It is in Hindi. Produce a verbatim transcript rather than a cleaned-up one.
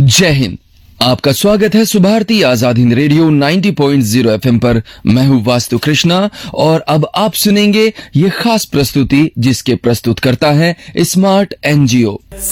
जय हिंद। आपका स्वागत है सुभारती आजाद हिंद रेडियो नब्बे पॉइंट शून्य एफएम पर। मैं हूं वास्तु कृष्णा और अब आप सुनेंगे ये खास प्रस्तुति जिसके प्रस्तुत करता है स्मार्ट एनजीओ।